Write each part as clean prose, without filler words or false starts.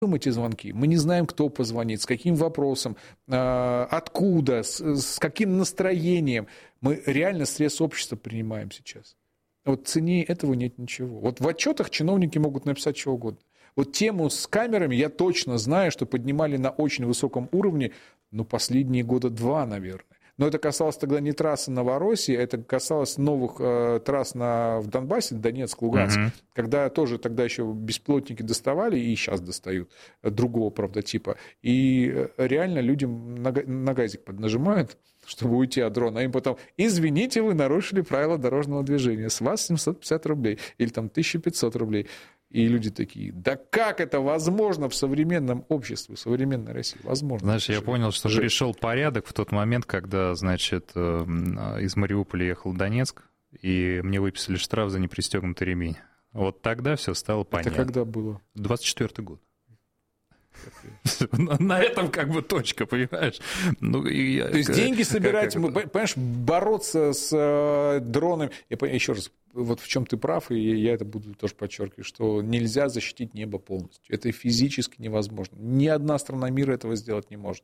эти звонки. Мы не знаем, кто позвонит, с каким вопросом, откуда, с каким настроением. Мы реально срез общества принимаем сейчас. Вот цене этого нет ничего. Вот в отчетах чиновники могут написать что угодно. Вот тему с камерами я точно знаю, что поднимали на очень высоком уровне, последние года 2, наверное. Но это касалось тогда не трассы Новороссии, это касалось новых трасс в Донбассе, Донецк, Луганск, когда тоже тогда еще беспилотники доставали, и сейчас достают, другого, правда, типа. И реально людям на газик поднажимают, чтобы уйти от дрона, а им потом: извините, вы нарушили правила дорожного движения, с вас 750 рублей или там 1500 рублей. И люди такие: да как это возможно в современном обществе, в современной России? Возможно. Знаешь, я понял, что пришел порядок в тот момент, когда, значит, из Мариуполя ехал в Донецк, и мне выписали штраф за непристегнутый ремень. Вот тогда все стало понятно. Это когда было? 24-й год. На этом как бы точка, понимаешь? То есть деньги собирать, понимаешь, бороться с дронами. Еще раз, вот в чем ты прав, и я это буду тоже подчеркивать, что нельзя защитить небо полностью. Это физически невозможно. Ни одна страна мира этого сделать не может.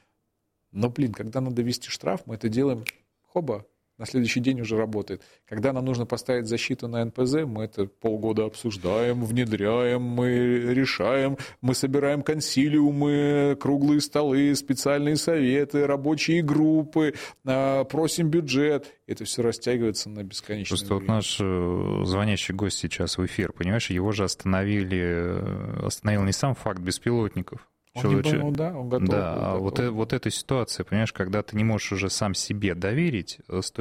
Но, когда надо ввести штраф, мы это делаем, хоба, на следующий день уже работает. Когда нам нужно поставить защиту на НПЗ, мы это полгода обсуждаем, внедряем, мы решаем, мы собираем консилиумы, круглые столы, специальные советы, рабочие группы, просим бюджет. Это все растягивается на бесконечное время. Просто вот наш звонящий гость сейчас в эфир, понимаешь, его же остановил не сам факт беспилотников. Он готов. Да, вот эта ситуация, понимаешь, когда ты не можешь уже сам себе доверить,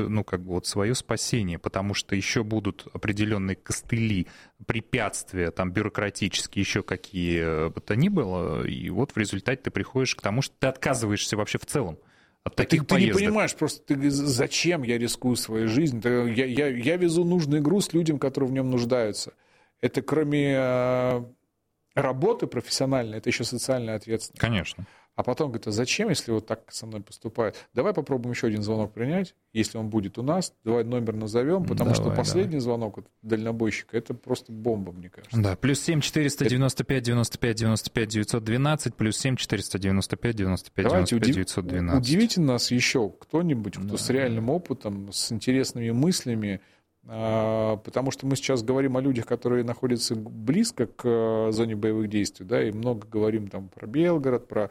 свое спасение, потому что еще будут определенные костыли, препятствия, там, бюрократические, еще какие бы то ни было, и вот в результате ты приходишь к тому, что ты отказываешься вообще в целом от таких поездок. Ты не понимаешь, просто зачем я рискую своей жизнью? Я везу нужный груз людям, которые в нем нуждаются. Это кроме работы профессиональной, это еще социальная ответственность. Конечно. А потом говорит: а зачем, если вот так со мной поступают? Давай попробуем еще один звонок принять, если он будет у нас. Давай номер назовем, потому что последний звонок от дальнобойщика — это просто бомба, мне кажется. Да, +7 495 95 95 912, +7 495 95 95 912. Удивите нас еще кто-нибудь, кто с реальным опытом, с интересными мыслями, потому что мы сейчас говорим о людях, которые находятся близко к зоне боевых действий, да, и много говорим там про Белгород, про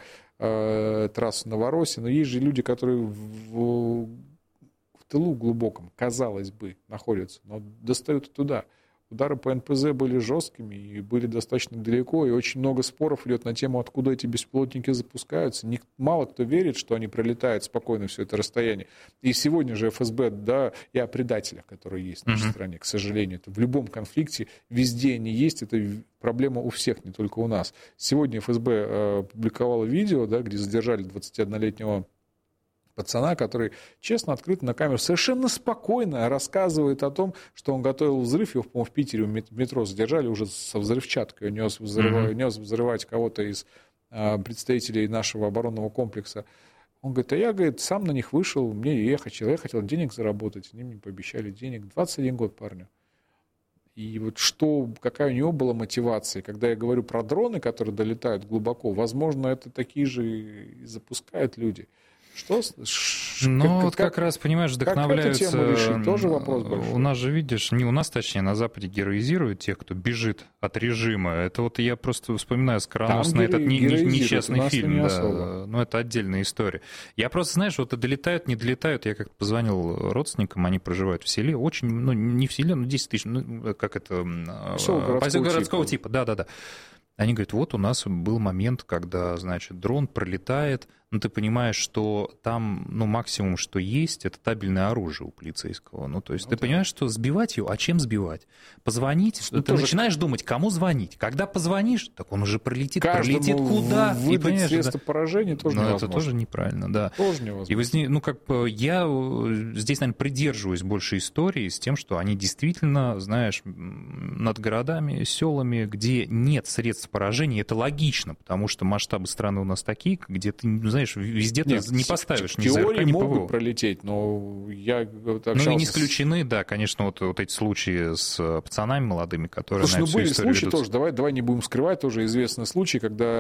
трассу Новороссия, но есть же люди, которые в тылу глубоком, казалось бы, находятся, но достают и туда. Удары по НПЗ были жесткими и были достаточно далеко, и очень много споров идет на тему, откуда эти беспилотники запускаются. Мало кто верит, что они пролетают спокойно все это расстояние. И сегодня же ФСБ, да, и о предателях, которые есть в нашей стране, к сожалению. Это в любом конфликте, везде они есть, это проблема у всех, не только у нас. Сегодня ФСБ публиковало видео, да, где задержали 21-летнего пацана, который честно, открыто на камеру совершенно спокойно рассказывает о том, что он готовил взрыв. Его, по-моему, в Питере в метро задержали уже со взрывчаткой. Он нес взрывать кого-то из представителей нашего оборонного комплекса. Он говорит: а я, сам на них вышел, я хотел денег заработать. Они мне пообещали денег. 21 год парню. И вот какая у него была мотивация. Когда я говорю про дроны, которые долетают глубоко, возможно, это такие же и запускают люди. Как раз, понимаешь, вдохновляются... Как эту тему решить? Тоже вопрос большой. У нас же, видишь, не у нас, точнее, на Западе героизируют тех, кто бежит от режима. Это вот я просто вспоминаю скороносный этот несчастный фильм. Да, но это отдельная история. Я просто, знаешь, вот долетают, не долетают. Я как-то позвонил родственникам, они проживают в селе. Очень, не в селе, 10 тысяч, поселок городского типа. Да. Они говорят: вот у нас был момент, когда, значит, дрон пролетает, но ты понимаешь, что там, максимум, что есть, это табельное оружие у полицейского. То есть ты понимаешь, что сбивать его, а чем сбивать? Позвонить? Ты начинаешь думать, кому звонить. Когда позвонишь, так он уже пролетит куда? Выдать средства поражения тоже невозможно. Это тоже неправильно, да. Тоже невозможно. И я здесь, наверное, придерживаюсь больше истории с тем, что они действительно, знаешь, над городами, селами, где нет средств средств поражения. Это логично, потому что масштабы страны у нас такие, где ты, знаешь, везде ты не поставишь ни ЗРК, ни ПВО. Могут пролететь, но я общался... Ну и не исключены, да, конечно, вот эти случаи с пацанами молодыми, которые... Слушай, ну были случаи тоже, давай не будем скрывать, тоже известный случай, когда